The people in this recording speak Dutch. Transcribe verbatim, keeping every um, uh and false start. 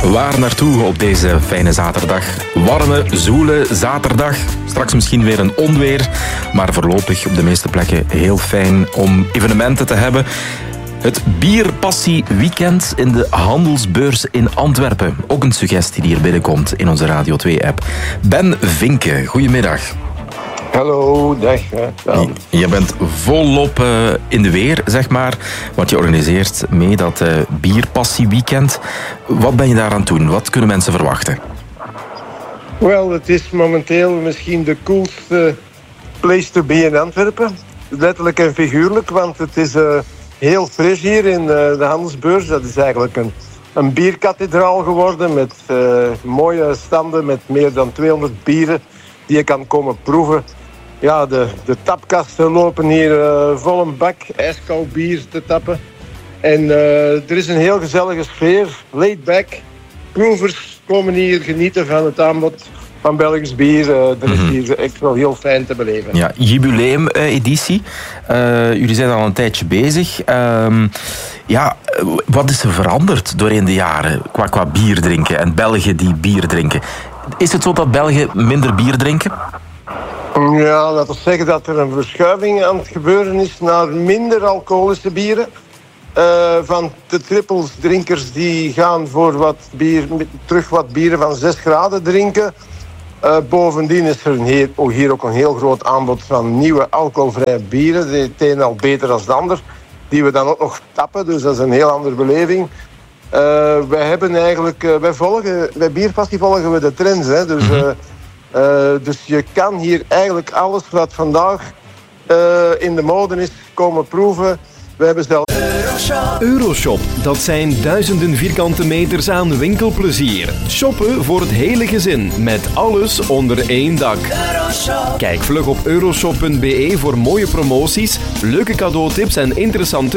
Waar naartoe op deze fijne zaterdag? Warme, zoele zaterdag. Straks misschien weer een onweer. Maar voorlopig op de meeste plekken heel fijn om evenementen te hebben. Het Bierpassie Weekend in de Handelsbeurs in Antwerpen. Ook een suggestie die hier binnenkomt in onze Radio twee-app. Ben Vinke, goedemiddag. Hallo, dag. Ja. Je bent volop uh, in de weer, zeg maar. Want je organiseert mee dat uh, Bierpassie Weekend. Wat ben je daar aan het doen? Wat kunnen mensen verwachten? Wel, het is momenteel misschien de coolste place to be in Antwerpen. Letterlijk en figuurlijk, want het is uh, heel fris hier in uh, de Handelsbeurs. Dat is eigenlijk een, een bierkathedraal geworden met uh, mooie standen met meer dan tweehonderd bieren die je kan komen proeven. Ja, de, de tapkasten lopen hier uh, vol een bak ijskoud bier te tappen. En uh, er is een heel gezellige sfeer, laid back. Proevers komen hier genieten van het aanbod van Belgisch bier. Uh, dat is hier echt wel heel fijn te beleven. Ja, jubileum-editie. Uh, jullie zijn al een tijdje bezig. Uh, ja, wat is er veranderd doorheen de jaren qua, qua bier drinken en Belgen die bier drinken? Is het zo dat Belgen minder bier drinken? Ja, laten we zeggen dat er een verschuiving aan het gebeuren is naar minder alcoholische bieren. Uh, van de trippels drinkers die gaan voor wat bier, terug wat bieren van zes graden drinken. Uh, bovendien is er hier, oh, hier ook een heel groot aanbod van nieuwe alcoholvrije bieren. Het een al beter dan het ander. Die we dan ook nog tappen, dus dat is een heel andere beleving. Uh, wij hebben eigenlijk, uh, wij volgen, bij Bierpassie volgen we de trends. Hè? Dus, uh, uh, dus je kan hier eigenlijk alles wat vandaag uh, in de mode is komen proeven. We hebben zelf... Euroshop. Euroshop, dat zijn duizenden vierkante meters aan winkelplezier. Shoppen voor het hele gezin, met alles onder één dak. Euroshop. Kijk vlug op euroshop punt be voor mooie promoties, leuke cadeautips en interessante